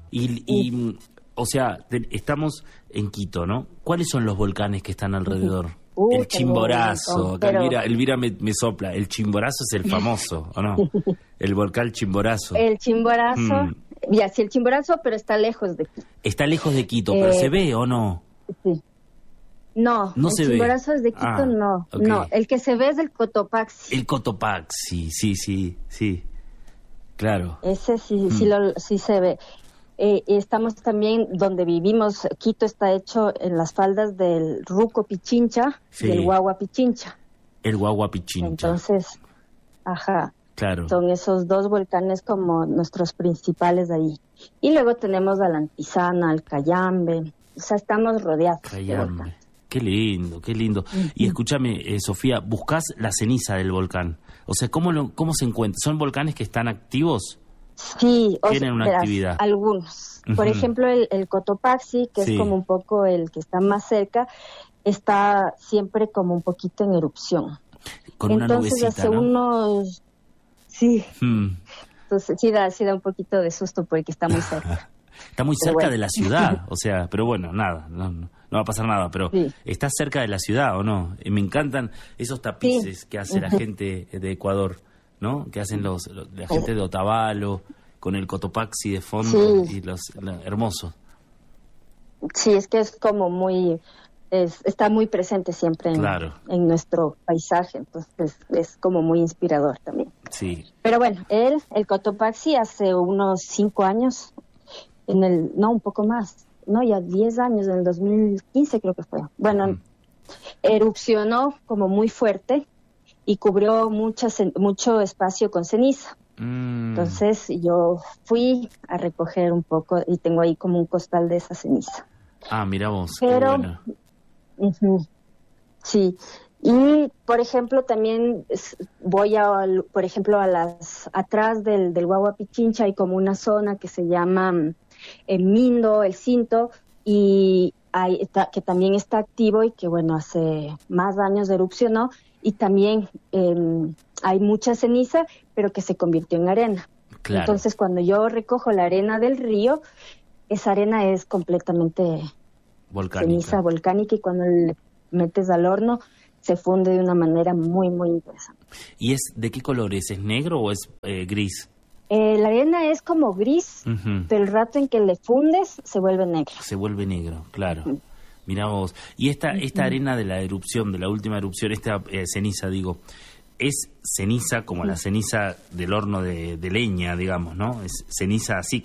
O sea, estamos en Quito, ¿no? ¿Cuáles son los volcanes que están alrededor? El Chimborazo. Acá Elvira me sopla. El Chimborazo es el famoso, ¿o no? El volcán Chimborazo. El Chimborazo, sí, el Chimborazo, pero está lejos de Quito. Está lejos de Quito, pero ¿se ve o no? Sí. No, el Chimborazo es de Quito, no. Okay. No, el que se ve es el Cotopaxi. El Cotopaxi, sí. Claro. Ese sí se ve. Estamos también donde vivimos. Quito está hecho en las faldas del Ruco Pichincha y el Guagua Pichincha. El Guagua Pichincha. Entonces, claro. Son esos dos volcanes como nuestros principales de ahí. Y luego tenemos a la Antizana, al Cayambe. O sea, estamos rodeados. Cayambe. Qué lindo. Y escúchame, Sofía, ¿buscás la ceniza del volcán? O sea, ¿cómo se encuentra? ¿Son volcanes que están activos? Sí, tienen una actividad. Algunos. Por ejemplo, el Cotopaxi, que es como un poco el que está más cerca, está siempre como un poquito en erupción. Con una nubecita, hace ¿no? unos... Sí. Entonces sí da un poquito de susto porque está muy cerca. Está muy cerca de la ciudad, o sea, pero bueno, nada, no va a pasar nada, pero está cerca de la ciudad, ¿o no? Me encantan esos tapices que hace la gente de Ecuador, ¿no? Que hacen la gente de Otavalo, con el Cotopaxi de fondo y hermoso. Sí, es que es como muy... está muy presente siempre en nuestro paisaje, entonces es como muy inspirador también. Sí. Pero bueno, el Cotopaxi hace unos 5 años, un poco más, ya 10 años, en el 2015 creo que fue. Bueno, erupcionó como muy fuerte y cubrió mucho espacio con ceniza. Entonces yo fui a recoger un poco y tengo ahí como un costal de esa ceniza. Ah, mira vos, qué bueno. Sí, y por ejemplo también voy por ejemplo atrás del Guagua Pichincha hay como una zona que se llama el Mindo, el Cinto, y que también está activo y que bueno, hace más años erupcionó y también hay mucha ceniza, pero que se convirtió en arena. Claro. Entonces cuando yo recojo la arena del río, esa arena es completamente ceniza volcánica y cuando le metes al horno se funde de una manera muy, muy interesante. ¿Y de qué color es? ¿Es negro o es gris? La arena es como gris, pero el rato en que le fundes se vuelve negro. Se vuelve negro, claro. Mirá vos. Y esta arena de la erupción, de la última erupción, esta ceniza, digo, es ceniza como la ceniza del horno de leña, digamos, ¿no? Es ceniza así